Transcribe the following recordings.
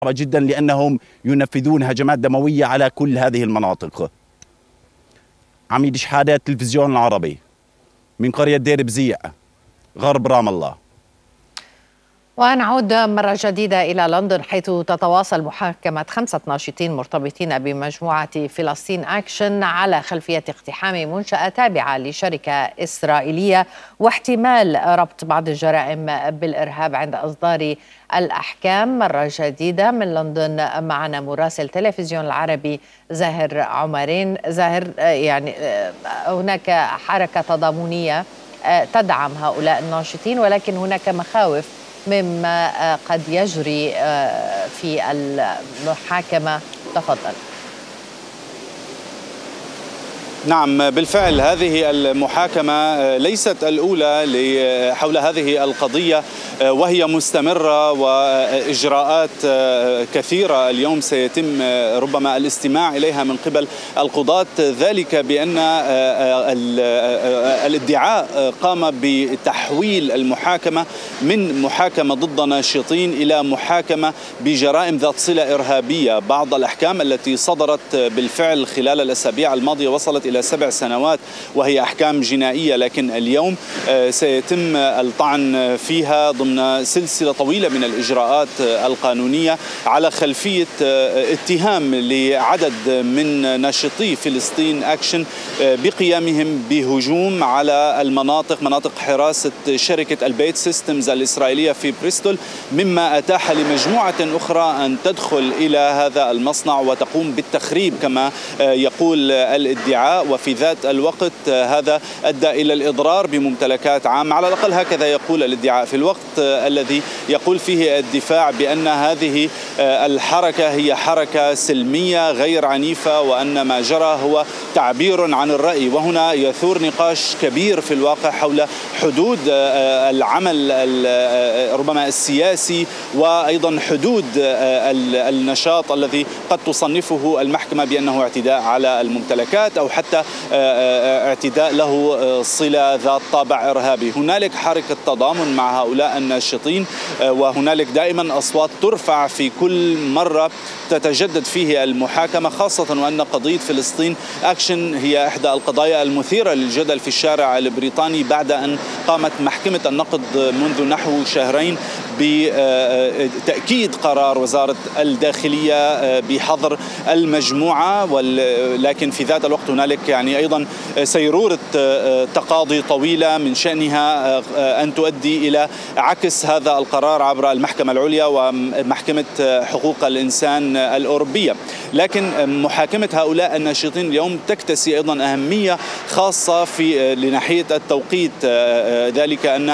جدا لأنهم ينفذون هجمات دموية على كل هذه المناطق. عميد شحادة، التلفزيون العربي من قرية دير بزيع غرب رام الله. ونعود مرة جديدة إلى لندن، حيث تتواصل محاكمة 5 ناشطين مرتبطين بمجموعة فلسطين أكشن على خلفية اقتحام منشأة تابعة لشركة إسرائيلية واحتمال ربط بعض الجرائم بالإرهاب عند إصدار الأحكام. مرة جديدة من لندن معنا مراسل تلفزيون العربي زاهر عمرين. زاهر، يعني هناك حركة تضامنية تدعم هؤلاء الناشطين، ولكن هناك مخاوف مما قد يجري في المحاكمة. تفضل. نعم، بالفعل هذه المحاكمة ليست الأولى حول هذه القضية، وهي مستمرة وإجراءات كثيرة اليوم سيتم ربما الاستماع إليها من قبل القضاة، ذلك بأن الادعاء قام بتحويل المحاكمة من محاكمة ضد ناشطين إلى محاكمة بجرائم ذات صلة إرهابية. بعض الأحكام التي صدرت بالفعل خلال الأسابيع الماضية وصلت إلى 7 سنوات وهي أحكام جنائية، لكن اليوم سيتم الطعن فيها ضمن سلسلة طويلة من الإجراءات القانونية على خلفية اتهام لعدد من ناشطي فلسطين أكشن بقيامهم بهجوم على مناطق حراسة شركة البيت سيستمز الإسرائيلية في بريستول، مما أتاح لمجموعة أخرى أن تدخل إلى هذا المصنع وتقوم بالتخريب كما يقول الادعاء، وفي ذات الوقت هذا أدى إلى الإضرار بممتلكات عامة، على الأقل هكذا يقول الادعاء، في الوقت الذي يقول فيه الدفاع بأن هذه الحركة هي حركة سلمية غير عنيفة وأن ما جرى هو تعبير عن الرأي. وهنا يثور نقاش كبير في الواقع حول حدود العمل ربما السياسي وأيضا حدود النشاط الذي قد تصنفه المحكمة بأنه اعتداء على الممتلكات أو حتى اعتداء له صلة ذات طابع إرهابي. هنالك حركة تضامن مع هؤلاء الناشطين، وهنالك دائما أصوات ترفع في كل مرة تتجدد فيه المحاكمة، خاصة وأن قضية فلسطين أكشن هي إحدى القضايا المثيرة للجدل في الشارع البريطاني بعد أن قامت محكمة النقد منذ نحو شهرين بتأكيد قرار وزارة الداخلية بحظر المجموعة، لكن في ذات الوقت هنالك يعني أيضا سيرورة تقاضي طويلة من شأنها أن تؤدي إلى عكس هذا القرار عبر المحكمة العليا ومحكمة حقوق الإنسان الأوروبية. لكن محاكمة هؤلاء الناشطين اليوم تكتسي أيضا أهمية خاصة لناحية التوقيت، ذلك أن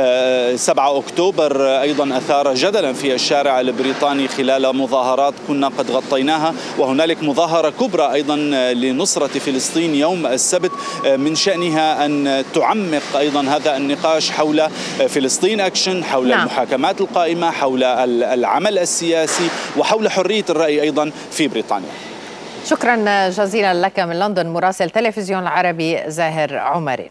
7 أكتوبر أيضا أثار جدلا في الشارع البريطاني خلال مظاهرات كنا قد غطيناها، وهنالك مظاهرة كبرى أيضا لنصرة فلسطين يوم السبت من شأنها أن تعمق أيضا هذا النقاش حول فلسطين أكشن، حول المحاكمات القائمة، حول العمل السياسي وحول حرية الرأي أيضا في بريطانيا. شكرا جزيلا لك من لندن مراسل تلفزيون العربي زاهر عمرين.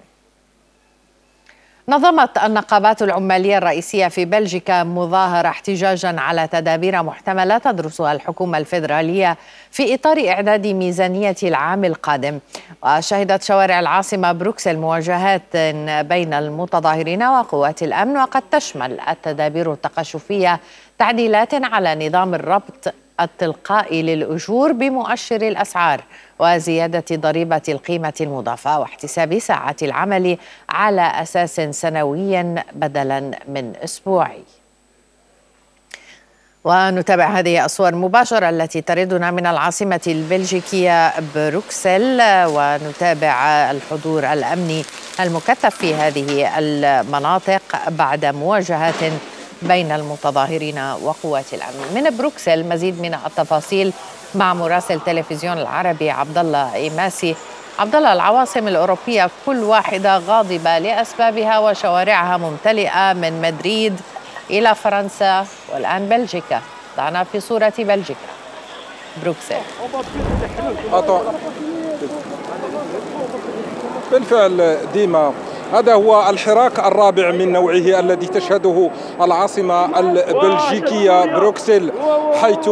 نظمت النقابات العمالية الرئيسية في بلجيكا مظاهرة احتجاجا على تدابير محتملة تدرسها الحكومة الفيدرالية في إطار إعداد ميزانية العام القادم. وشهدت شوارع العاصمة بروكسل مواجهات بين المتظاهرين وقوات الأمن، وقد تشمل التدابير التقشفية تعديلات على نظام الربط التلقائي للأجور بمؤشر الأسعار، وزيادة ضريبة القيمة المضافة، واحتساب ساعات العمل على أساس سنوي بدلا من أسبوعي. ونتابع هذه الصور مباشرة التي تردنا من العاصمة البلجيكية بروكسل، ونتابع الحضور الأمني المكثف في هذه المناطق بعد مواجهات بين المتظاهرين وقوات الأمن. من بروكسل مزيد من التفاصيل مع مراسل تلفزيون العربي عبد الله إيماسي. عبد الله، العواصم الأوروبية كل واحدة غاضبة لأسبابها وشوارعها ممتلئة من مدريد إلى فرنسا والآن بلجيكا. ضعنا في صورة بلجيكا بروكسل. بالفعل ديما هذا هو الحراك الرابع من نوعه الذي تشهده العاصمة البلجيكية بروكسل، حيث